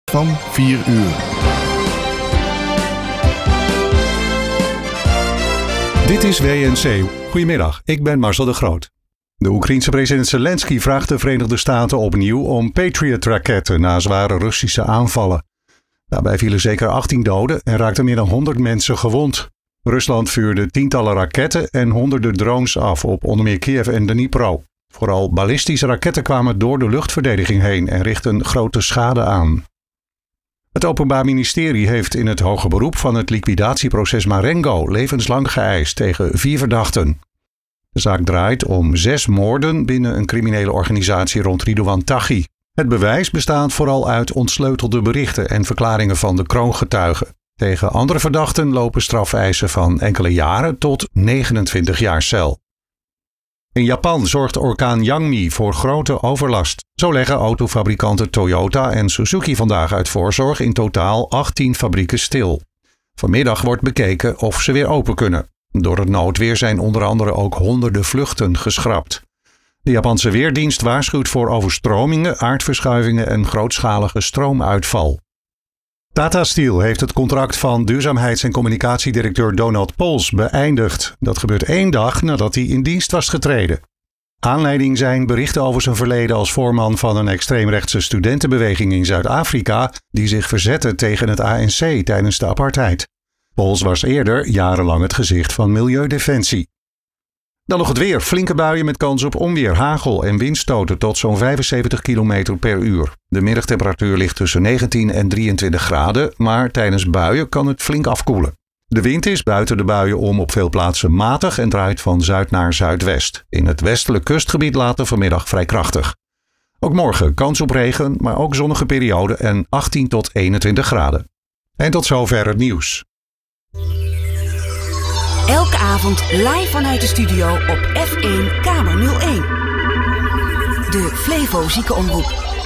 Van 4 uur. Dit is WNC. Goedemiddag, ik ben Marcel de Groot. De Oekraïense president Zelensky vraagt de Verenigde Staten opnieuw om Patriot-raketten na zware Russische aanvallen. Daarbij vielen zeker 18 doden en raakten meer dan 100 mensen gewond. Rusland vuurde tientallen raketten en honderden drones af op onder meer Kiev en Dnipro. Vooral ballistische raketten kwamen door de luchtverdediging heen en richtten grote schade aan. Het Openbaar Ministerie heeft in het hoger beroep van het liquidatieproces Marengo levenslang geëist tegen 4 verdachten. De zaak draait om 6 moorden binnen een criminele organisatie rond Ridouan Taghi. Het bewijs bestaat vooral uit ontsleutelde berichten en verklaringen van de kroongetuigen. Tegen andere verdachten lopen strafeisen van enkele jaren tot 29 jaar cel. In Japan zorgt orkaan Yangmi voor grote overlast. Zo leggen autofabrikanten Toyota en Suzuki vandaag uit voorzorg in totaal 18 fabrieken stil. Vanmiddag wordt bekeken of ze weer open kunnen. Door het noodweer zijn onder andere ook honderden vluchten geschrapt. De Japanse Weerdienst waarschuwt voor overstromingen, aardverschuivingen en grootschalige stroomuitval. Tata Steel heeft het contract van duurzaamheids- en communicatiedirecteur Donald Pols beëindigd. Dat gebeurt 1 dag nadat hij in dienst was getreden. Aanleiding zijn berichten over zijn verleden als voorman van een extreemrechtse studentenbeweging in Zuid-Afrika die zich verzette tegen het ANC tijdens de apartheid. Pols was eerder jarenlang het gezicht van Milieudefensie. Dan nog het weer. Flinke buien met kans op onweer, hagel en windstoten tot zo'n 75 km per uur. De middagtemperatuur ligt tussen 19 en 23 graden, maar tijdens buien kan het flink afkoelen. De wind is buiten de buien om op veel plaatsen matig en draait van zuid naar zuidwest. In het westelijk kustgebied later vanmiddag vrij krachtig. Ook morgen kans op regen, maar ook zonnige periode en 18 tot 21 graden. En tot zover het nieuws. Elke avond live vanuit de studio op F1 Kamer 01. De Flevo Ziekenomroep.